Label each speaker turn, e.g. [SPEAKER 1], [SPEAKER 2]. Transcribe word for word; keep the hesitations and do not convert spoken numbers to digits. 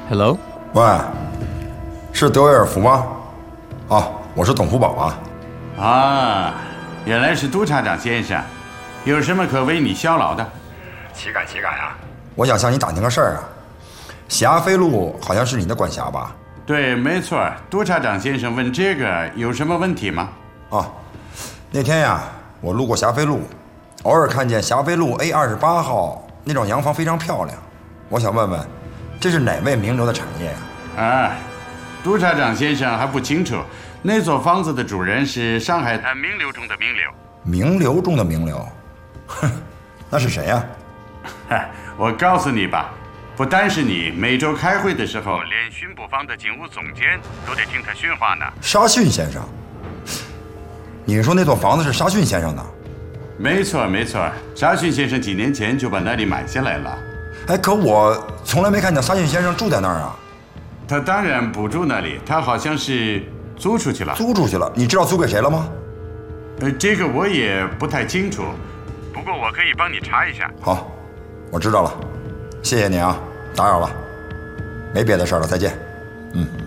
[SPEAKER 1] Hello，
[SPEAKER 2] 喂，是德维尔福吗？啊，我是董福宝啊。
[SPEAKER 3] 啊，原来是督察长先生，有什么可为你效劳的？
[SPEAKER 2] 岂敢岂敢啊！我想向你打听个事儿啊。霞飞路好像是你的管辖吧？
[SPEAKER 3] 对，没错。督察长先生问这个有什么问题吗？
[SPEAKER 2] 啊，那天呀，我路过霞飞路，偶尔看见霞飞路 A 二十八号那幢洋房非常漂亮，我想问问，这是哪位名流的产业呀？
[SPEAKER 3] 啊，督察长先生还不清楚，那座房子的主人是上海滩名流中的名流。
[SPEAKER 2] 名流中的名流？哼，那是谁呀？
[SPEAKER 3] 我告诉你吧，不单是你，每周开会的时候，连巡捕房的警务总监都得听他训话呢。
[SPEAKER 2] 沙逊先生？你说那座房子是沙逊先生的？
[SPEAKER 3] 没错没错，沙逊先生几年前就把那里买下来了。
[SPEAKER 2] 哎，可我从来没看见沙逊先生住在那儿啊。
[SPEAKER 3] 他当然不住那里，他好像是租出去了。
[SPEAKER 2] 租出去了？你知道租给谁了吗？
[SPEAKER 3] 呃，这个我也不太清楚，不过我可以帮你查一下。
[SPEAKER 2] 好，我知道了，谢谢你啊，打扰了，没别的事了，再见。嗯。